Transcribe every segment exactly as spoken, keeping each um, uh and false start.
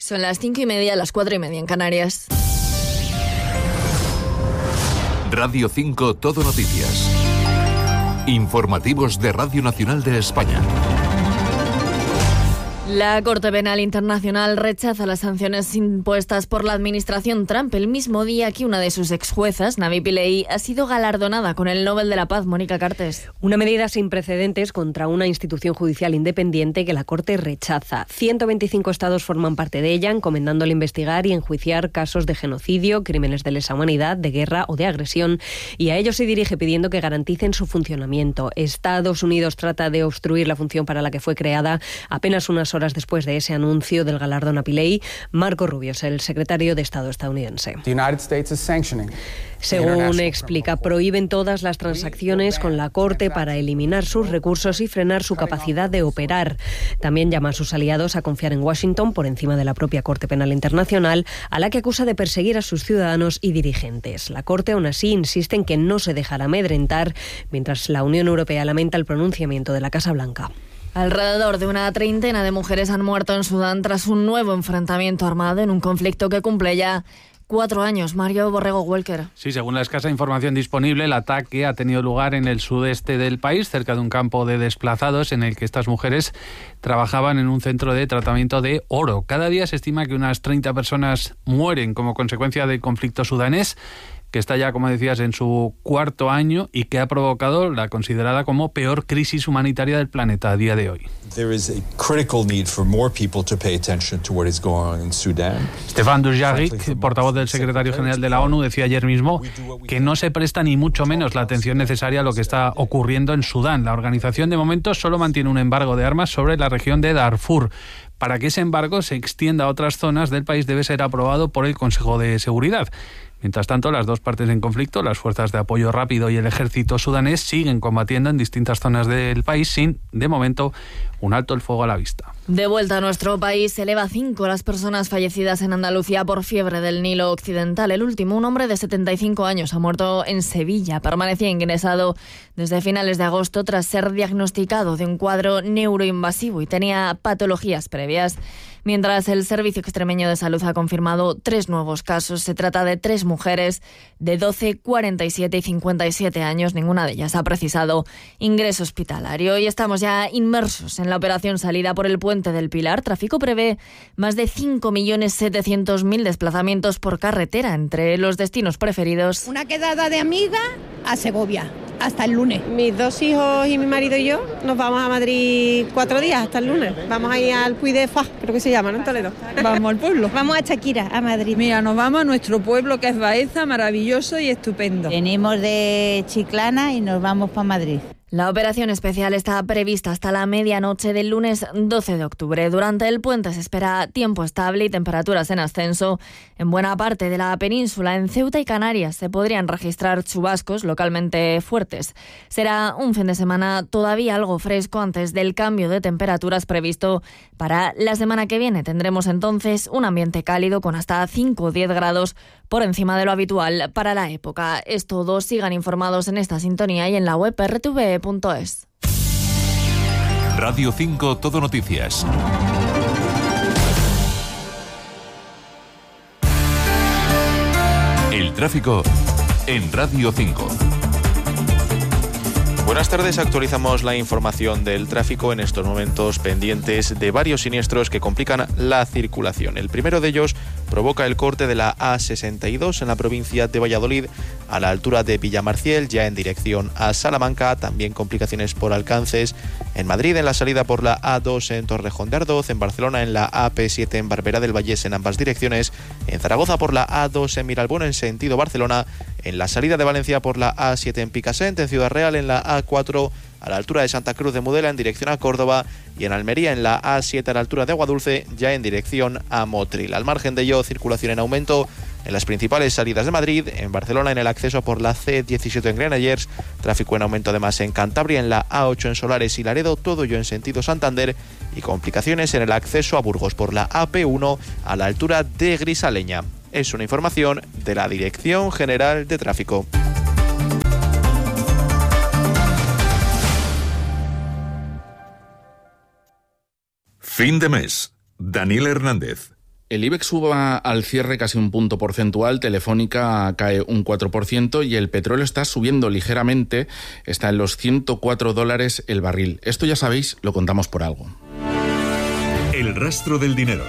Son las cinco y media, las cuatro y media en Canarias. Radio cinco Todo Noticias. Informativos de Radio Nacional de España. La Corte Penal Internacional rechaza las sanciones impuestas por la administración Trump el mismo día que una de sus exjuezas, Navi Pillay, ha sido galardonada con el Nobel de la Paz. Mónica Cartes. Una medida sin precedentes contra una institución judicial independiente que la Corte rechaza. ciento veinticinco estados forman parte de ella, encomendándole investigar y enjuiciar casos de genocidio, crímenes de lesa humanidad, de guerra o de agresión, y a ellos se dirige pidiendo que garanticen su funcionamiento. Estados Unidos trata de obstruir la función para la que fue creada apenas unas horas después de ese anuncio del galardón a Pillay. Marco Rubio es el secretario de Estado estadounidense. Según explica, prohíben todas las transacciones con la Corte para eliminar sus recursos y frenar su capacidad de operar. También llama a sus aliados a confiar en Washington por encima de la propia Corte Penal Internacional, a la que acusa de perseguir a sus ciudadanos y dirigentes. La Corte, aún así, insiste en que no se dejará amedrentar, mientras la Unión Europea lamenta el pronunciamiento de la Casa Blanca. Alrededor de una treintena de mujeres han muerto en Sudán tras un nuevo enfrentamiento armado en un conflicto que cumple ya cuatro años. Mario Borrego Walker. Sí, según la escasa información disponible, el ataque ha tenido lugar en el sudeste del país, cerca de un campo de desplazados en el que estas mujeres trabajaban en un centro de tratamiento de oro. Cada día se estima que unas treinta personas mueren como consecuencia del conflicto sudanés, que está ya, como decías, en su cuarto año y que ha provocado la considerada como peor crisis humanitaria del planeta a día de hoy. Stefan Dujarric, portavoz del secretario general de la ONU, decía ayer mismo que no se presta ni mucho menos la atención necesaria a lo que está ocurriendo en Sudán. La organización de momento solo mantiene un embargo de armas sobre la región de Darfur. Para que ese embargo se extienda a otras zonas del país debe ser aprobado por el Consejo de Seguridad. Mientras tanto, las dos partes en conflicto, las fuerzas de apoyo rápido y el ejército sudanés, siguen combatiendo en distintas zonas del país sin, de momento, un alto el fuego a la vista. De vuelta a nuestro país, se eleva a cinco las personas fallecidas en Andalucía por fiebre del Nilo Occidental. El último, un hombre de setenta y cinco años, ha muerto en Sevilla. Permanecía ingresado desde finales de agosto tras ser diagnosticado de un cuadro neuroinvasivo y tenía patologías previas. Mientras el Servicio Extremeño de Salud ha confirmado tres nuevos casos. Se trata de tres mujeres de doce, cuarenta y siete y cincuenta y siete años. Ninguna de ellas ha precisado ingreso hospitalario. Y estamos ya inmersos en la operación salida por el Puente del Pilar. Tráfico prevé más de cinco millones setecientos mil desplazamientos por carretera entre los destinos preferidos. Una quedada de amiga a Segovia. Hasta el lunes. Mis dos hijos y mi marido y yo nos vamos a Madrid cuatro días hasta el lunes. Vamos a ir al Puy de Faz, creo que se llama, ¿no? En Toledo. Vamos al pueblo. Vamos a Chaquira, a Madrid. Mira, nos vamos a nuestro pueblo que es Baeza, maravilloso y estupendo. Venimos de Chiclana y nos vamos para Madrid. La operación especial está prevista hasta la medianoche del lunes doce de octubre. Durante el puente se espera tiempo estable y temperaturas en ascenso. En buena parte de la península, en Ceuta y Canarias, se podrían registrar chubascos localmente fuertes. Será un fin de semana todavía algo fresco antes del cambio de temperaturas previsto para la semana que viene. Tendremos entonces un ambiente cálido con hasta cinco o diez grados por encima de lo habitual para la época. Es todo. Sigan informados en esta sintonía y en la web r t v punto es. Radio cinco Todo Noticias. El tráfico en Radio cinco. Buenas tardes, actualizamos la información del tráfico en estos momentos pendientes de varios siniestros que complican la circulación. El primero de ellos provoca el corte de la A sesenta y dos en la provincia de Valladolid a la altura de Villamarciel, ya en dirección a Salamanca. También complicaciones por alcances en Madrid, en la salida por la A dos en Torrejón de Ardoz, en Barcelona en la A P siete en Barberá del Vallés en ambas direcciones, en Zaragoza por la A dos en Miralbón en sentido Barcelona, en la salida de Valencia por la A siete en Picassent, en Ciudad Real en la A cuatro a la altura de Santa Cruz de Mudela en dirección a Córdoba y en Almería en la A siete a la altura de Aguadulce ya en dirección a Motril. Al margen de ello, circulación en aumento en las principales salidas de Madrid, en Barcelona en el acceso por la C diecisiete en Granollers, tráfico en aumento además en Cantabria en la A ocho en Solares y Laredo, todo ello en sentido Santander, y complicaciones en el acceso a Burgos por la A P uno a la altura de Grisaleña. Es una información de la Dirección General de Tráfico. Fin de mes. Daniel Hernández. El IBEX sube al cierre casi un punto porcentual, Telefónica cae un cuatro por ciento y el petróleo está subiendo ligeramente, está en los ciento cuatro dólares el barril. Esto ya sabéis, lo contamos por algo. El rastro del dinero.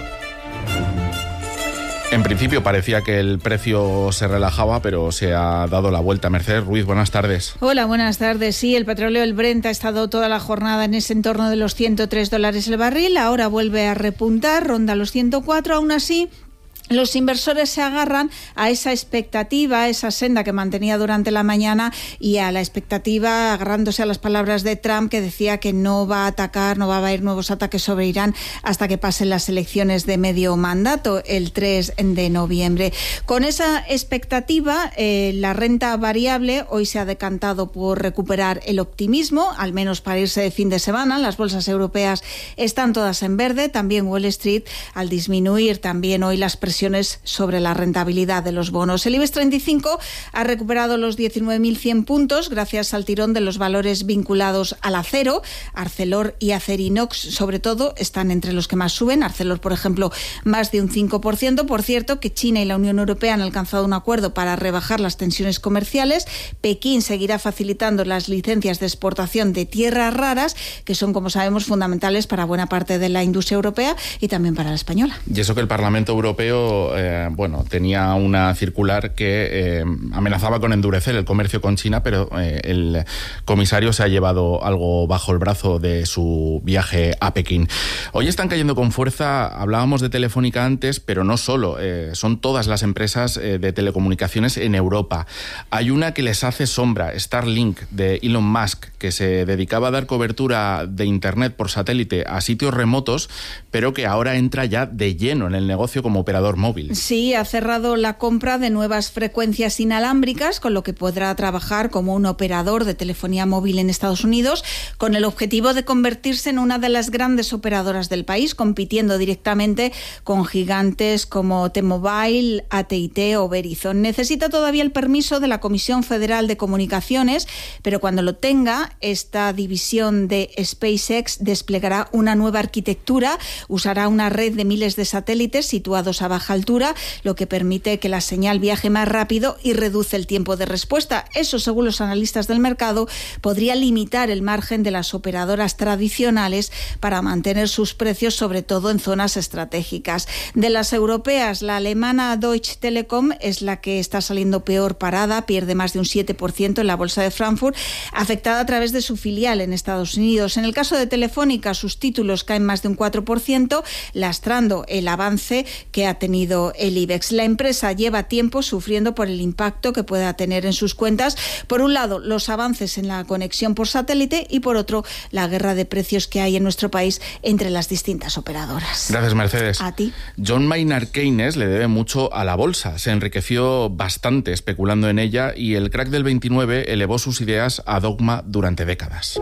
En principio parecía que el precio se relajaba, pero se ha dado la vuelta. Mercedes Ruiz, buenas tardes. Hola, buenas tardes. Sí, el petróleo, el Brent, ha estado toda la jornada en ese entorno de los ciento tres dólares el barril. Ahora vuelve a repuntar, ronda los ciento cuatro. Aún así, los inversores se agarran a esa expectativa, a esa senda que mantenía durante la mañana y a la expectativa, agarrándose a las palabras de Trump, que decía que no va a atacar, no va a haber nuevos ataques sobre Irán hasta que pasen las elecciones de medio mandato el tres de noviembre. Con esa expectativa, eh, la renta variable hoy se ha decantado por recuperar el optimismo, al menos para irse de fin de semana. Las bolsas europeas están todas en verde, también Wall Street, al disminuir también hoy las presiones sobre la rentabilidad de los bonos. El IBEX treinta y cinco ha recuperado los diecinueve mil cien puntos gracias al tirón de los valores vinculados al acero. Arcelor y Acerinox, sobre todo, están entre los que más suben. Arcelor, por ejemplo, más de un cinco por ciento. Por cierto, que China y la Unión Europea han alcanzado un acuerdo para rebajar las tensiones comerciales. Pekín seguirá facilitando las licencias de exportación de tierras raras, que son, como sabemos, fundamentales para buena parte de la industria europea y también para la española. Y eso que el Parlamento Europeo Eh, bueno, tenía una circular que eh, amenazaba con endurecer el comercio con China, pero eh, el comisario se ha llevado algo bajo el brazo de su viaje a Pekín. Hoy están cayendo con fuerza, hablábamos de Telefónica antes, pero no solo, eh, son todas las empresas eh, de telecomunicaciones en Europa. Hay una que les hace sombra, Starlink, de Elon Musk, que se dedicaba a dar cobertura de Internet por satélite a sitios remotos, pero que ahora entra ya de lleno en el negocio como operador móvil. Sí, ha cerrado la compra de nuevas frecuencias inalámbricas, con lo que podrá trabajar como un operador de telefonía móvil en Estados Unidos, con el objetivo de convertirse en una de las grandes operadoras del país, compitiendo directamente con gigantes como T-Mobile, A T y T o Verizon. Necesita todavía el permiso de la Comisión Federal de Comunicaciones, pero cuando lo tenga, esta división de SpaceX desplegará una nueva arquitectura, usará una red de miles de satélites situados a baja altura, lo que permite que la señal viaje más rápido y reduce el tiempo de respuesta. Eso, según los analistas del mercado, podría limitar el margen de las operadoras tradicionales para mantener sus precios, sobre todo en zonas estratégicas. De las europeas, la alemana Deutsche Telekom es la que está saliendo peor parada, pierde más de un siete por ciento en la bolsa de Frankfurt, afectada a través de su filial en Estados Unidos. En el caso de Telefónica, sus títulos caen más de un cuatro por ciento, lastrando el avance que ha tenido el IBEX. La empresa lleva tiempo sufriendo por el impacto que pueda tener en sus cuentas. Por un lado, los avances en la conexión por satélite y por otro, la guerra de precios que hay en nuestro país entre las distintas operadoras. Gracias, Mercedes. A ti. John Maynard Keynes le debe mucho a la bolsa. Se enriqueció bastante especulando en ella y el crack del veintinueve elevó sus ideas a dogma durante décadas.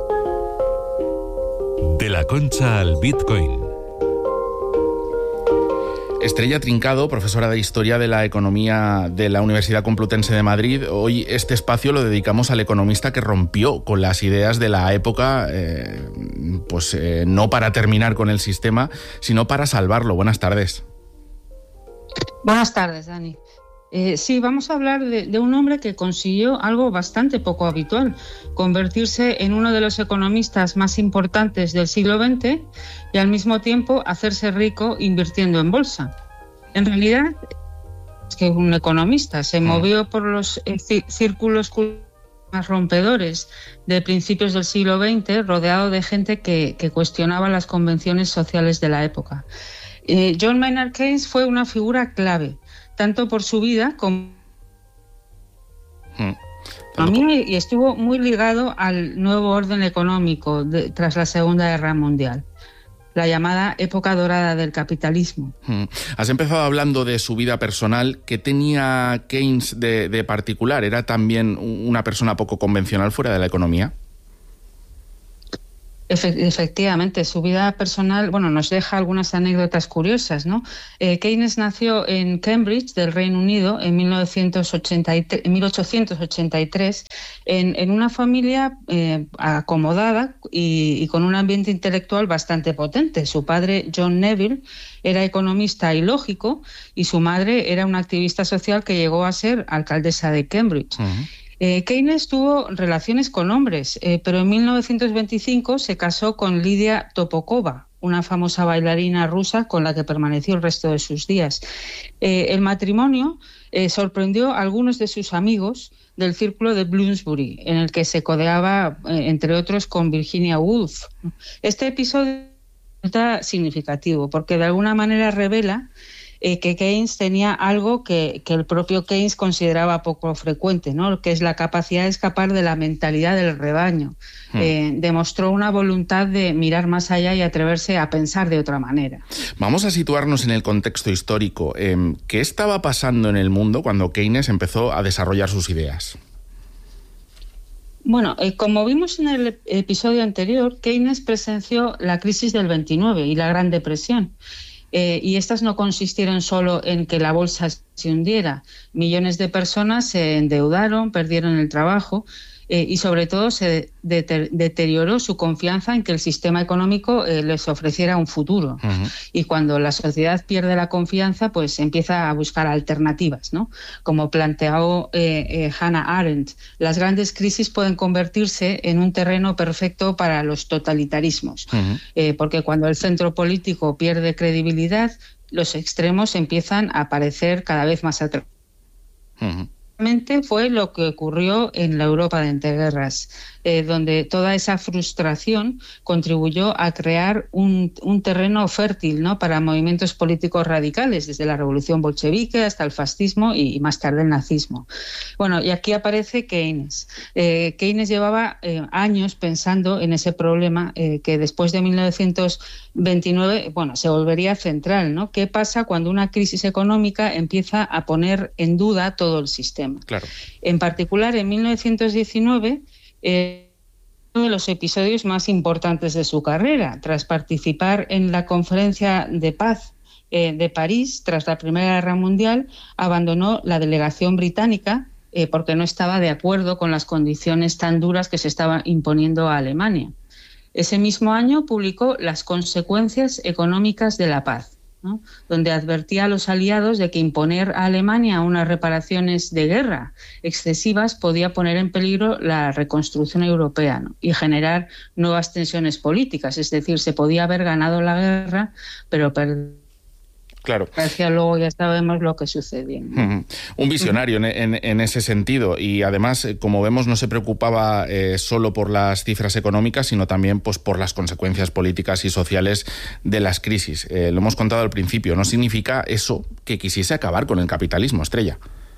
De la Concha al Bitcoin. Estrella Trincado, profesora de Historia de la Economía de la Universidad Complutense de Madrid. Hoy este espacio lo dedicamos al economista que rompió con las ideas de la época, eh, pues eh, no para terminar con el sistema, sino para salvarlo. Buenas tardes. Buenas tardes, Dani. Eh, sí, vamos a hablar de, de un hombre que consiguió algo bastante poco habitual, convertirse en uno de los economistas más importantes del siglo veinte y al mismo tiempo hacerse rico invirtiendo en bolsa. En realidad, es que un economista se movió por los eh, círculos más rompedores de principios del siglo veinte, rodeado de gente que, que cuestionaba las convenciones sociales de la época. Eh, John Maynard Keynes fue una figura clave, tanto por su vida como hmm. a mí, y estuvo muy ligado al nuevo orden económico de, tras la Segunda Guerra Mundial, la llamada época dorada del capitalismo. Hmm. Has empezado hablando de su vida personal. ¿Qué tenía Keynes de, de particular? ¿Era también una persona poco convencional fuera de la economía? Efectivamente, su vida personal, bueno, nos deja algunas anécdotas curiosas, ¿no? Eh, Keynes nació en Cambridge, del Reino Unido, en mil novecientos ochenta y tres, en mil ochocientos ochenta y tres, en, en una familia eh, acomodada y, y con un ambiente intelectual bastante potente. Su padre, John Neville, era economista y lógico, y su madre era una activista social que llegó a ser alcaldesa de Cambridge. Uh-huh. Eh, Keynes tuvo relaciones con hombres, eh, pero en mil novecientos veinticinco se casó con Lidia Topokova, una famosa bailarina rusa con la que permaneció el resto de sus días. Eh, el matrimonio eh, sorprendió a algunos de sus amigos del círculo de Bloomsbury, en el que se codeaba, eh, entre otros, con Virginia Woolf. Este episodio resulta significativo porque de alguna manera revela Eh, que Keynes tenía algo que, que el propio Keynes consideraba poco frecuente, ¿no? Que es la capacidad de escapar de la mentalidad del rebaño. Hmm. Eh, demostró una voluntad de mirar más allá y atreverse a pensar de otra manera. Vamos a situarnos en el contexto histórico. Eh, ¿Qué estaba pasando en el mundo cuando Keynes empezó a desarrollar sus ideas? Bueno, eh, como vimos en el episodio anterior, Keynes presenció la crisis del veintinueve y la Gran Depresión. Eh, y estas no consistieron solo en que la bolsa se hundiera. Millones de personas se endeudaron, perdieron el trabajo eh, y sobre todo se de- deterioró su confianza en que el sistema económico eh, les ofreciera un futuro. Uh-huh. Y cuando la sociedad pierde la confianza, pues empieza a buscar alternativas, ¿no? Como planteó eh, eh, Hannah Arendt, las grandes crisis pueden convertirse en un terreno perfecto para los totalitarismos, uh-huh. eh, porque cuando el centro político pierde credibilidad, los extremos empiezan a aparecer cada vez más atractivos. Uh-huh. Fue lo que ocurrió en la Europa de entreguerras, eh, donde toda esa frustración contribuyó a crear un, un terreno fértil, ¿no?, para movimientos políticos radicales, desde la revolución bolchevique hasta el fascismo y, y más tarde el nazismo. Bueno, y aquí aparece Keynes. Eh, Keynes llevaba eh, años pensando en ese problema eh, que después de mil novecientos veintinueve, bueno, se volvería central, ¿no? ¿Qué pasa cuando una crisis económica empieza a poner en duda todo el sistema? Claro. En particular, en mil novecientos diecinueve, eh, uno de los episodios más importantes de su carrera, tras participar en la Conferencia de Paz eh, de París, tras la Primera Guerra Mundial, abandonó la delegación británica eh, porque no estaba de acuerdo con las condiciones tan duras que se estaban imponiendo a Alemania. Ese mismo año publicó Las consecuencias económicas de la paz, ¿no?, donde advertía a los aliados de que imponer a Alemania unas reparaciones de guerra excesivas podía poner en peligro la reconstrucción europea, ¿no?, y generar nuevas tensiones políticas. Es decir, se podía haber ganado la guerra, pero perder. Claro. Hacia luego ya sabemos lo que sucedió, ¿no? Uh-huh. Un visionario uh-huh. en, en, en ese sentido, y además, como vemos, no se preocupaba eh, solo por las cifras económicas, sino también pues, por las consecuencias políticas y sociales de las crisis. Eh, lo hemos contado al principio, no significa eso que quisiese acabar con el capitalismo, Estrella.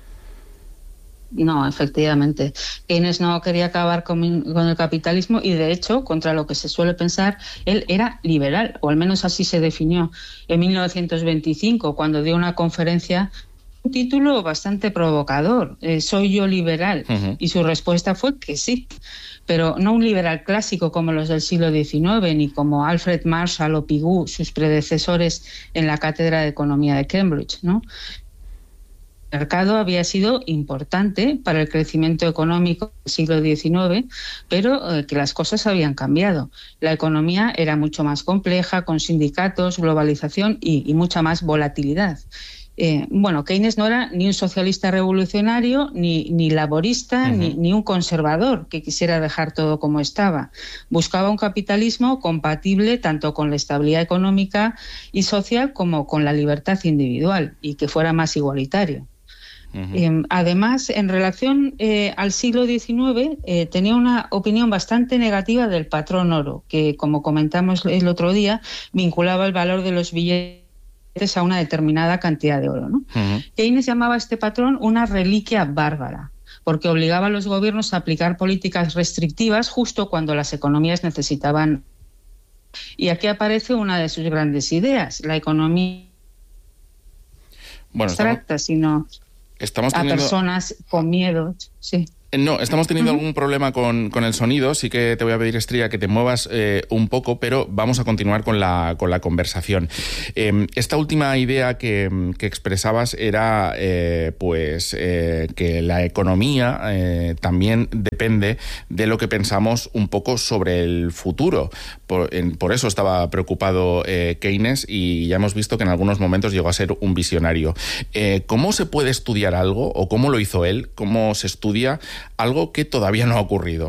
No, efectivamente. Keynes no quería acabar con, con el capitalismo y, de hecho, contra lo que se suele pensar, él era liberal, o al menos así se definió en mil novecientos veinticinco, cuando dio una conferencia, un título bastante provocador, eh, ¿soy yo liberal? Uh-huh. Y su respuesta fue que sí, pero no un liberal clásico como los del siglo diecinueve, ni como Alfred Marshall o Pigou, sus predecesores en la Cátedra de Economía de Cambridge, ¿no? El mercado había sido importante para el crecimiento económico del siglo diecinueve, pero eh, que las cosas habían cambiado. La economía era mucho más compleja, con sindicatos, globalización y, y mucha más volatilidad. Eh, bueno, Keynes no era ni un socialista revolucionario, ni, ni laborista, uh-huh. ni, ni un conservador que quisiera dejar todo como estaba. Buscaba un capitalismo compatible tanto con la estabilidad económica y social como con la libertad individual, y que fuera más igualitario. Uh-huh. Eh, además, en relación eh, al siglo diecinueve, eh, tenía una opinión bastante negativa del patrón oro, que, como comentamos el otro día, vinculaba el valor de los billetes a una determinada cantidad de oro, ¿no? Uh-huh. Keynes llamaba a este patrón una reliquia bárbara, porque obligaba a los gobiernos a aplicar políticas restrictivas justo cuando las economías necesitaban. Y aquí aparece una de sus grandes ideas, la economía bueno, abstracta, estamos... sino... Estamos teniendo... a personas con miedo, sí. No, estamos teniendo uh-huh. algún problema con, con el sonido, sí que te voy a pedir, Estrella, que te muevas eh, un poco, pero vamos a continuar con la, con la conversación. Eh, esta última idea que, que expresabas era eh, pues eh, que la economía eh, también depende de lo que pensamos un poco sobre el futuro. Por, en, por eso estaba preocupado eh, Keynes, y ya hemos visto que en algunos momentos llegó a ser un visionario. Eh, ¿Cómo se puede estudiar algo, o cómo lo hizo él? ¿Cómo se estudia algo que todavía no ha ocurrido?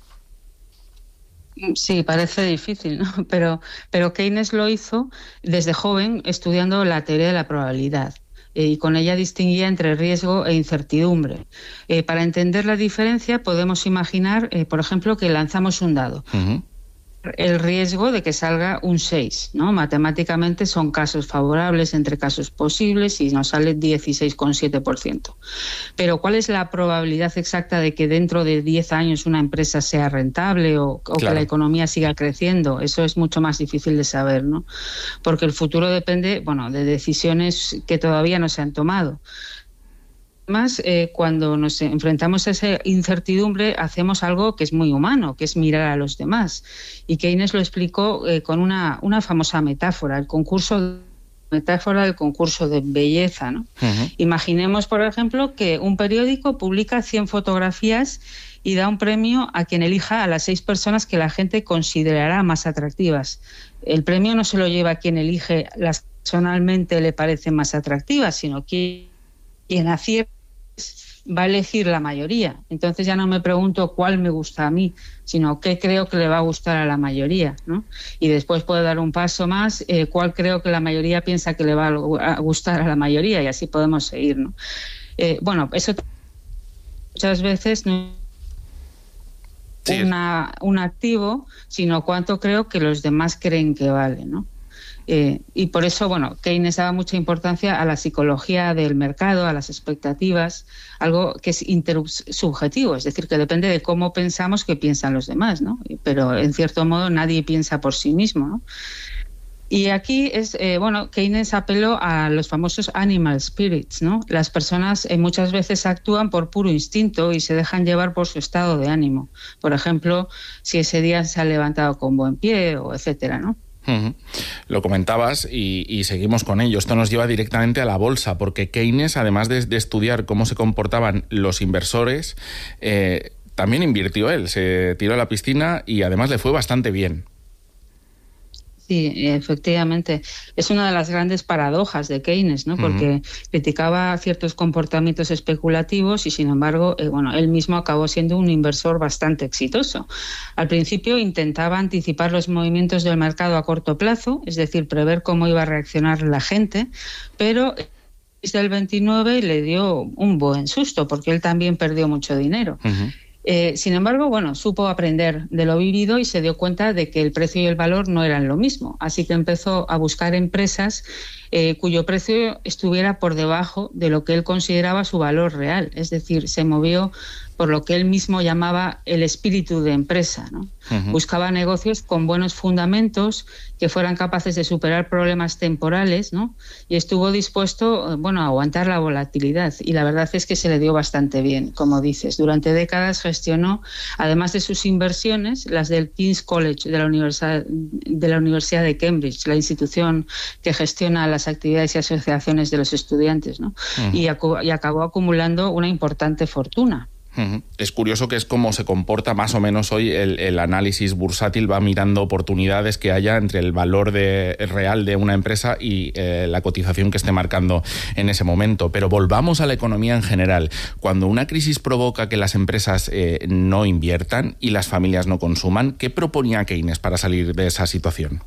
Sí, parece difícil, ¿no? Pero, pero Keynes lo hizo desde joven estudiando la teoría de la probabilidad. Y con ella distinguía entre riesgo e incertidumbre. Eh, para entender la diferencia podemos imaginar, eh, por ejemplo, que lanzamos un dado. Uh-huh. El riesgo de que salga un seis, ¿no? Matemáticamente son casos favorables entre casos posibles y nos sale dieciséis coma siete por ciento. Pero ¿cuál es la probabilidad exacta de que dentro de diez años una empresa sea rentable o, o claro. que la economía siga creciendo? Eso es mucho más difícil de saber, ¿no? Porque el futuro depende, bueno, de decisiones que todavía no se han tomado. Además, eh, cuando nos enfrentamos a esa incertidumbre, hacemos algo que es muy humano, que es mirar a los demás. Y Keynes lo explicó eh, con una, una famosa metáfora, el concurso, metáfora del concurso de belleza, ¿no? Uh-huh. Imaginemos, por ejemplo, que un periódico publica cien fotografías y da un premio a quien elija a las seis personas que la gente considerará más atractivas. El premio no se lo lleva a quien elige las que personalmente le parecen más atractivas, sino que quien acierta va a elegir la mayoría. Entonces ya no me pregunto cuál me gusta a mí, sino qué creo que le va a gustar a la mayoría, ¿no? Y después puedo dar un paso más, eh, cuál creo que la mayoría piensa que le va a gustar a la mayoría, y así podemos seguir, ¿no? Eh, bueno, eso muchas veces no es una, un activo, sino cuánto creo que los demás creen que vale, ¿no? Eh, y por eso, bueno, Keynes daba mucha importancia a la psicología del mercado, a las expectativas, algo que es intersubjetivo, es decir, que depende de cómo pensamos que piensan los demás, ¿no? Pero en cierto modo nadie piensa por sí mismo, ¿no? Y aquí es, eh, bueno, Keynes apeló a los famosos animal spirits, ¿no? Las personas eh, muchas veces actúan por puro instinto y se dejan llevar por su estado de ánimo. Por ejemplo, si ese día se ha levantado con buen pie, o etcétera, ¿no? Uh-huh. Lo comentabas y, y seguimos con ello. Esto nos lleva directamente a la bolsa, porque Keynes, además de, de estudiar cómo se comportaban los inversores, eh, también invirtió él, se tiró a la piscina y además le fue bastante bien. Sí, efectivamente. Es una de las grandes paradojas de Keynes, ¿no? Porque uh-huh. criticaba ciertos comportamientos especulativos y, sin embargo, eh, bueno, él mismo acabó siendo un inversor bastante exitoso. Al principio intentaba anticipar los movimientos del mercado a corto plazo, es decir, prever cómo iba a reaccionar la gente, pero desde el veintinueve le dio un buen susto porque él también perdió mucho dinero. Uh-huh. Eh, sin embargo, bueno, supo aprender de lo vivido y se dio cuenta de que el precio y el valor no eran lo mismo. Así que empezó a buscar empresas eh, cuyo precio estuviera por debajo de lo que él consideraba su valor real. Es decir, se movió por lo que él mismo llamaba el espíritu de empresa, ¿no? Uh-huh. Buscaba negocios con buenos fundamentos, que fueran capaces de superar problemas temporales, ¿no? Y estuvo dispuesto, bueno, a aguantar la volatilidad. Y la verdad es que se le dio bastante bien, como dices. Durante décadas gestionó, además de sus inversiones, las del King's College de la Universidad de, la Universidad de Cambridge, la institución que gestiona las actividades y asociaciones de los estudiantes, ¿no? Uh-huh. y, acu- y acabó acumulando una importante fortuna. Es curioso que es como se comporta más o menos hoy el, el análisis bursátil, va mirando oportunidades que haya entre el valor de, el real de una empresa y eh, la cotización que esté marcando en ese momento. Pero volvamos a la economía en general. Cuando una crisis provoca que las empresas eh, no inviertan y las familias no consuman, ¿qué proponía Keynes para salir de esa situación?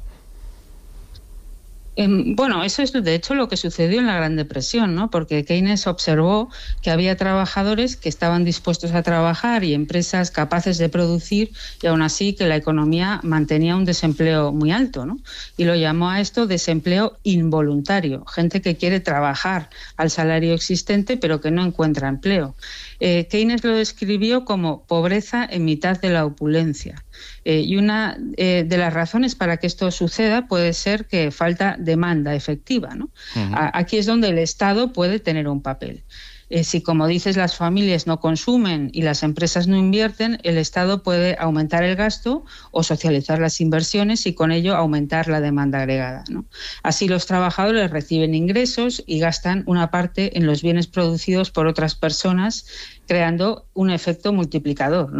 Bueno, eso es de hecho lo que sucedió en la Gran Depresión, ¿no? Porque Keynes observó que había trabajadores que estaban dispuestos a trabajar y empresas capaces de producir, y aún así que la economía mantenía un desempleo muy alto, ¿no? Y lo llamó a esto desempleo involuntario, gente que quiere trabajar al salario existente pero que no encuentra empleo. Eh, Keynes lo describió como pobreza en mitad de la opulencia. Eh, y una eh, de las razones para que esto suceda puede ser que falta demanda efectiva, ¿no? Uh-huh. A- aquí es donde el Estado puede tener un papel. Eh, si, como dices, las familias no consumen y las empresas no invierten, el Estado puede aumentar el gasto o socializar las inversiones y con ello aumentar la demanda agregada, ¿no? Así los trabajadores reciben ingresos y gastan una parte en los bienes producidos por otras personas, creando un efecto multiplicador, ¿no?